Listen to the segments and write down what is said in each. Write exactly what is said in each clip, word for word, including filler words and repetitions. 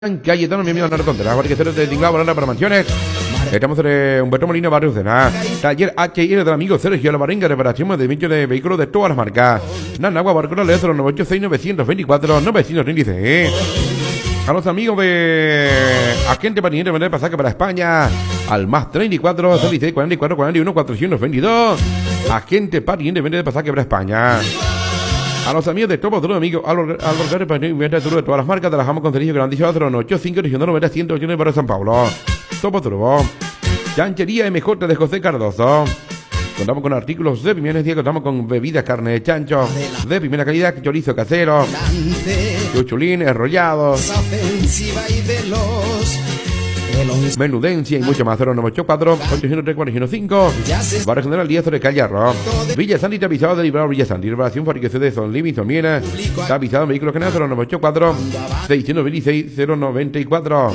Cayetano, mi amigo Leonardo Contreras, Barqueceros de Tinglao, Barana para Mansiones. Estamos en Humberto Molina, Barrio Cena. Taller H I R del amigo Sergio Alvarenga, reparación de vehículos de vehículos de todas las marcas. Nanagua, Barcola, Leandro, nueve ocho seis nueve dos cuatro nueve tres seis. A los amigos de Agente Pariente, vender pasaje para España. Al más treinta y cuatro, seis seis, cuarenta y cuatro, cuarenta y uno, cuatrocientos veintidós. Agente Pariente, vender pasaje para España. A los amigos de Topo Duro, amigos, a los lugares para vender de todas las marcas, trabajamos con servicio grandísimo cero ocho cinco, regional noventa, ciento ochenta para San Pablo. Topo Duro. Chanchería M J de José Cardoso. Contamos con artículos de primer día, contamos con bebidas, carne de chancho de primera calidad, chorizo casero, chuchulín, enrollados, menudencia y mucho más. Cero nueve ocho cuatro, ocho cero tres, cuatro cero cinco. Barrio General diez de Callarro. Villa Santi, tapizado de Librado Villa Santi. Reparación, fabricación de Son Living, Son Miena. Tapizado en vehículos general. Cero nueve ocho cuatro, seis dos seis, cero nueve cuatro.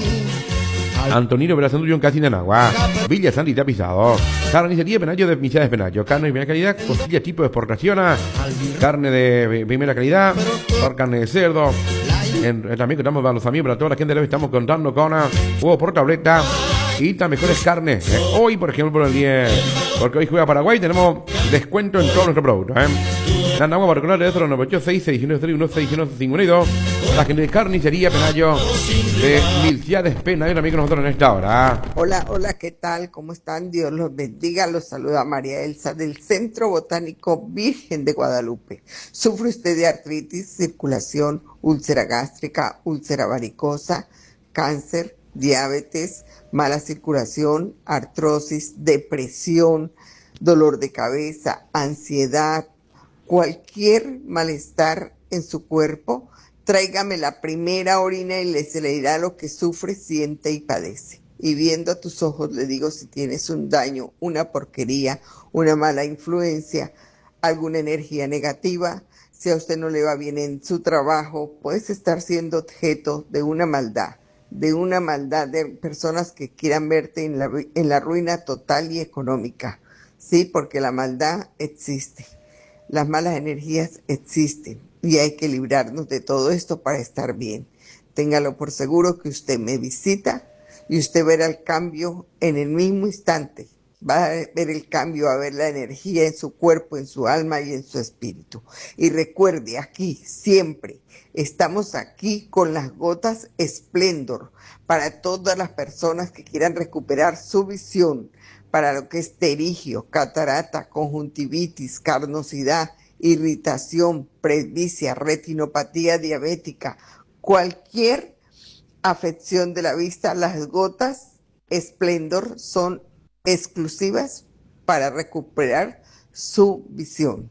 Antonino Verasandurión, casi en agua. Villa Santi, tapizado. Carnicería Penayo de Misiones Penayo. Carne de primera calidad, costilla tipo de exportación. Carne de primera calidad, por carne de cerdo. En, también contamos para los amigos, para toda la gente, estamos contando con uh, huevo por tableta y las mejores carnes. ¿eh? Hoy, por ejemplo, el día, porque hoy juega Paraguay, tenemos descuento en todo nuestro producto. ¿eh? Andamos para colar de nueve ocho seis, seis uno tres uno, seis uno cinco dos. La gente de Carnicería Penayo de Milciades Penayo, también con nosotros en esta hora. Hola, hola, ¿qué tal? ¿Cómo están? Dios los bendiga. Los saluda María Elsa del Centro Botánico Virgen de Guadalupe. ¿Sufre usted de artritis, circulación, úlcera gástrica, úlcera varicosa, cáncer, diabetes, mala circulación, artrosis, depresión, dolor de cabeza, ansiedad, cualquier malestar en su cuerpo? Tráigame la primera orina y le se le dirá lo que sufre, siente y padece. Y viendo a tus ojos le digo si tienes un daño, una porquería, una mala influencia, alguna energía negativa. Si a usted no le va bien en su trabajo, puedes estar siendo objeto de una maldad, de una maldad de personas que quieran verte en la, en la ruina total y económica. Sí, porque la maldad existe, las malas energías existen y hay que librarnos de todo esto para estar bien. Téngalo por seguro que usted me visita y usted verá el cambio en el mismo instante. Va a ver el cambio, va a ver la energía en su cuerpo, en su alma y en su espíritu. Y recuerde, aquí siempre estamos aquí con las gotas Splendor para todas las personas que quieran recuperar su visión, para lo que es pterigio, catarata, conjuntivitis, carnosidad, irritación, presbicia, retinopatía diabética, cualquier afección de la vista. Las gotas Splendor son exclusivas para recuperar su visión.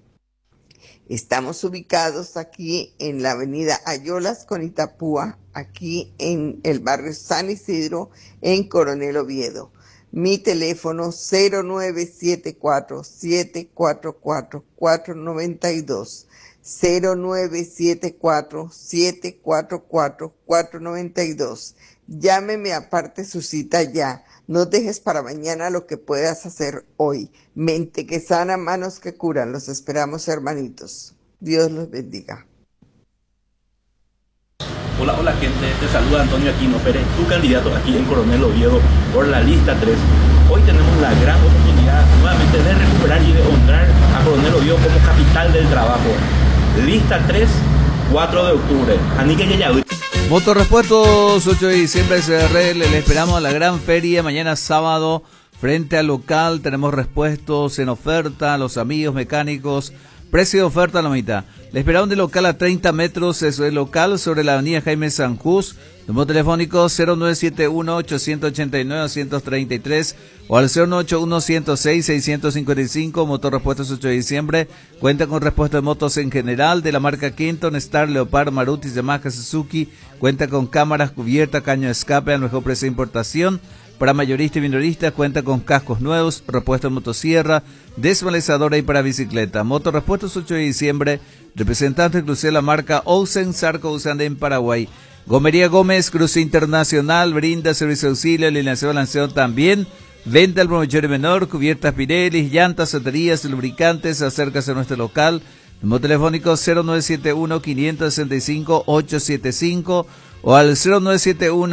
Estamos ubicados aquí en la avenida Ayolas con Itapúa, aquí en el barrio San Isidro, en Coronel Oviedo. Mi teléfono cero nueve siete cuatro, siete cuatro cuatro, cuatro nueve dos, cero nueve siete cuatro, siete cuatro cuatro, cuatro nueve dos. Llámeme, aparte su cita ya. No dejes para mañana lo que puedas hacer hoy. Mente que sana, manos que curan. Los esperamos, hermanitos. Dios los bendiga. Hola, hola gente, te saluda Antonio Aquino Pérez, tu candidato aquí en Coronel Oviedo por la lista tres. Hoy tenemos la gran oportunidad nuevamente de recuperar y de honrar a Coronel Oviedo como capital del trabajo. Lista tres, cuatro de octubre. Anique Yayaú. Motorrepuestos, ocho de diciembre, S R L, le esperamos a la gran feria mañana sábado frente al local. Tenemos repuestos en oferta, los amigos mecánicos, precio de oferta a la mitad. Le esperamos de local a treinta metros, es el local sobre la avenida Jaime Sanjús. Número telefónico cero nueve siete uno, ocho ocho nueve, uno tres tres o al cero nueve ocho uno, uno cero seis, seis cinco cinco. Motorrepuestos ocho de diciembre cuenta con repuestos de motos en general de la marca Kenton, Star, Leopard, Maruti, Yamaha, Suzuki. Cuenta con cámaras, cubierta, caño de escape al mejor precio de importación. Para mayoristas y minoristas cuenta con cascos nuevos, repuesto de motosierra, desmalezadora y para bicicleta. Motorrepuestos ocho de diciembre, representante exclusivo de la marca Olsen Sarco usando en Paraguay. Gomería Gómez, cruce internacional, brinda servicio de auxilio, alineación, balanceo también. Venta al promotor menor, cubiertas Pirelli, llantas, baterías, lubricantes. Acércase a nuestro local. Número telefónico cero nueve siete uno, cinco seis cinco, ocho siete cinco o al cero nueve siete uno